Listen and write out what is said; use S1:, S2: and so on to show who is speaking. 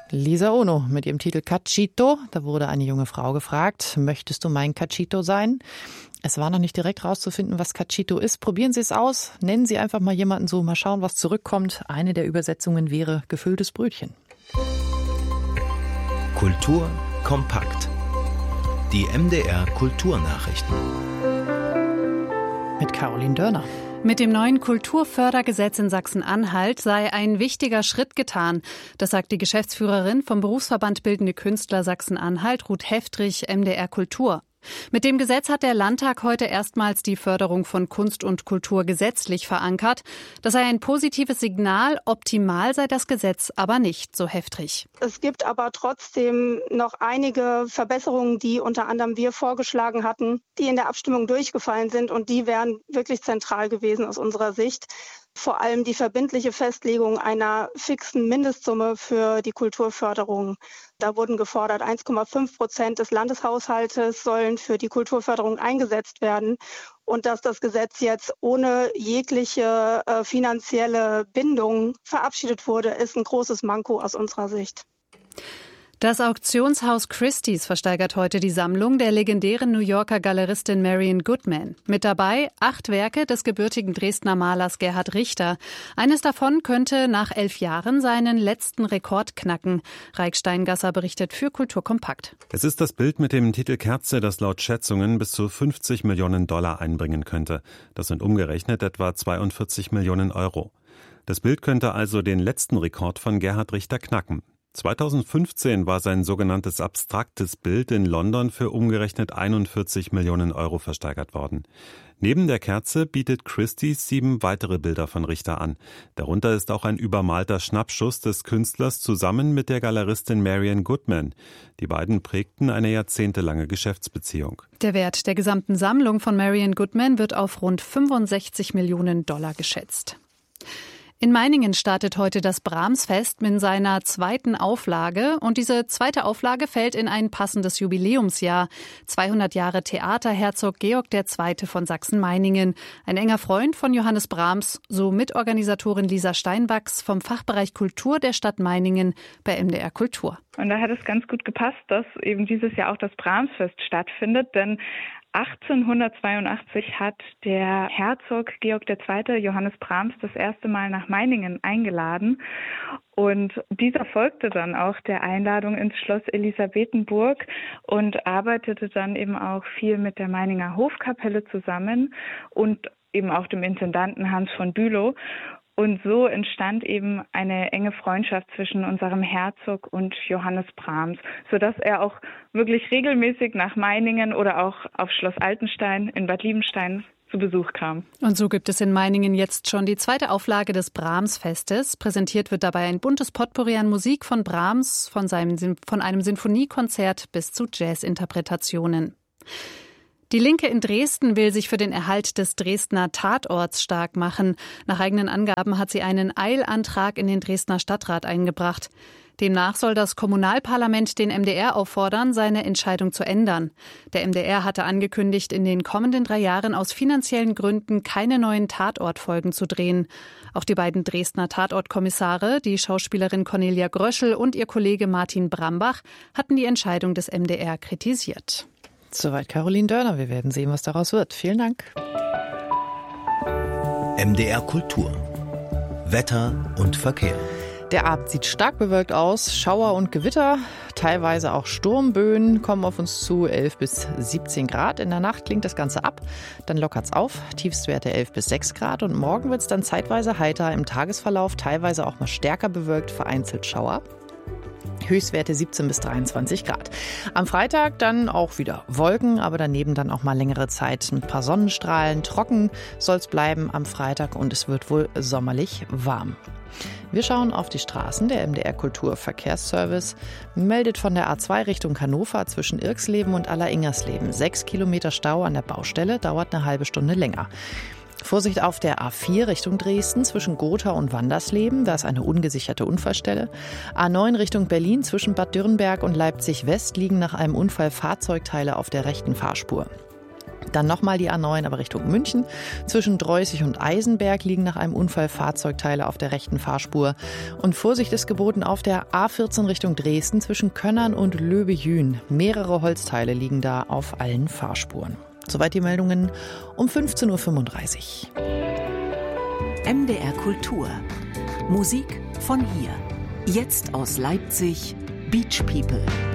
S1: Lisa Ono mit ihrem Titel Cachito. Da wurde eine junge Frau gefragt, möchtest du mein Cachito sein? Es war noch nicht direkt rauszufinden, was Cachito ist. Probieren Sie es aus. Nennen Sie einfach mal jemanden so. Mal schauen, was zurückkommt. Eine der Übersetzungen wäre gefülltes Brötchen.
S2: Kultur kompakt. Die MDR Kulturnachrichten.
S1: Mit Caroline Dörner.
S3: Mit dem neuen Kulturfördergesetz in Sachsen-Anhalt sei ein wichtiger Schritt getan. Das sagt die Geschäftsführerin vom Berufsverband Bildende Künstler Sachsen-Anhalt, Ruth Heftrich, MDR Kultur. Mit dem Gesetz hat der Landtag heute erstmals die Förderung von Kunst und Kultur gesetzlich verankert. Das sei ein positives Signal, optimal sei das Gesetz aber nicht, so Heftrich.
S4: Es gibt aber trotzdem noch einige Verbesserungen, die unter anderem wir vorgeschlagen hatten, die in der Abstimmung durchgefallen sind und die wären wirklich zentral gewesen aus unserer Sicht. Vor allem die verbindliche Festlegung einer fixen Mindestsumme für die Kulturförderung. Da wurden gefordert, 1,5% des Landeshaushaltes sollen für die Kulturförderung eingesetzt werden. Und dass das Gesetz jetzt ohne jegliche finanzielle Bindung verabschiedet wurde, ist ein großes Manko aus unserer Sicht.
S3: Das Auktionshaus Christie's versteigert heute die Sammlung der legendären New Yorker Galeristin Marion Goodman. Mit dabei 8 Werke des gebürtigen Dresdner Malers Gerhard Richter. Eines davon könnte nach 11 Jahren seinen letzten Rekord knacken. Raik Steingasser berichtet für Kultur kompakt.
S5: Es ist das Bild mit dem Titel Kerze, das laut Schätzungen bis zu $50 Millionen einbringen könnte. Das sind umgerechnet etwa 42 Millionen Euro. Das Bild könnte also den letzten Rekord von Gerhard Richter knacken. 2015 war sein sogenanntes abstraktes Bild in London für umgerechnet 41 Millionen Euro versteigert worden. Neben der Kerze bietet Christie's 7 weitere Bilder von Richter an. Darunter ist auch ein übermalter Schnappschuss des Künstlers zusammen mit der Galeristin Marion Goodman. Die beiden prägten eine jahrzehntelange Geschäftsbeziehung.
S3: Der Wert der gesamten Sammlung von Marion Goodman wird auf rund 65 Millionen Dollar geschätzt. In Meiningen startet heute das Brahms-Fest mit seiner 2. Auflage. Und diese 2. Auflage fällt in ein passendes Jubiläumsjahr. 200 Jahre Theater, Herzog Georg II. Von Sachsen-Meiningen. Ein enger Freund von Johannes Brahms, so Mitorganisatorin Lisa Steinwachs vom Fachbereich Kultur der Stadt Meiningen bei MDR Kultur.
S6: Und da hat es ganz gut gepasst, dass eben dieses Jahr auch das Brahms-Fest stattfindet, denn 1882 hat der Herzog Georg II. Johannes Brahms das erste Mal nach Meiningen eingeladen und dieser folgte dann auch der Einladung ins Schloss Elisabethenburg und arbeitete dann eben auch viel mit der Meininger Hofkapelle zusammen und eben auch dem Intendanten Hans von Bülow. Und so entstand eben eine enge Freundschaft zwischen unserem Herzog und Johannes Brahms, sodass er auch wirklich regelmäßig nach Meiningen oder auch auf Schloss Altenstein in Bad Liebenstein zu Besuch kam.
S3: Und so gibt es in Meiningen jetzt schon die 2. Auflage des Brahms-Festes. Präsentiert wird dabei ein buntes Potpourri an Musik von Brahms, von einem Sinfoniekonzert bis zu Jazzinterpretationen. Die Linke in Dresden will sich für den Erhalt des Dresdner Tatorts stark machen. Nach eigenen Angaben hat sie einen Eilantrag in den Dresdner Stadtrat eingebracht. Demnach soll das Kommunalparlament den MDR auffordern, seine Entscheidung zu ändern. Der MDR hatte angekündigt, in den kommenden 3 Jahren aus finanziellen Gründen keine neuen Tatortfolgen zu drehen. Auch die beiden Dresdner Tatortkommissare, die Schauspielerin Cornelia Gröschel und ihr Kollege Martin Brambach, hatten die Entscheidung des MDR kritisiert.
S1: Soweit Caroline Dörner. Wir werden sehen, was daraus wird. Vielen Dank.
S2: MDR Kultur. Wetter und Verkehr.
S1: Der Abend sieht stark bewölkt aus. Schauer und Gewitter, teilweise auch Sturmböen kommen auf uns zu. 11 bis 17 Grad. In der Nacht klingt das Ganze ab. Dann lockert's auf. Tiefstwerte 11 bis 6 Grad. Und morgen wird's dann zeitweise heiter. Im Tagesverlauf teilweise auch mal stärker bewölkt, vereinzelt Schauer. Höchstwerte 17 bis 23 Grad. Am Freitag dann auch wieder Wolken, aber daneben dann auch mal längere Zeit ein paar Sonnenstrahlen. Trocken soll es bleiben am Freitag und es wird wohl sommerlich warm. Wir schauen auf die Straßen. Der MDR Kultur Verkehrsservice meldet von der A2 Richtung Hannover zwischen Irxleben und Alleringers-Leben 6 Kilometer Stau an der Baustelle, dauert eine halbe Stunde länger. Vorsicht auf der A4 Richtung Dresden zwischen Gotha und Wandersleben, da ist eine ungesicherte Unfallstelle. A9 Richtung Berlin zwischen Bad Dürrenberg und Leipzig West liegen nach einem Unfall Fahrzeugteile auf der rechten Fahrspur. Dann nochmal die A9, aber Richtung München. Zwischen Dreußig und Eisenberg liegen nach einem Unfall Fahrzeugteile auf der rechten Fahrspur. Und Vorsicht ist geboten auf der A14 Richtung Dresden zwischen Könnern und Löbejün. Mehrere Holzteile liegen da auf allen Fahrspuren. Soweit die Meldungen um 15.35 Uhr.
S7: MDR Kultur. Musik von hier. Jetzt aus Leipzig, Beach People.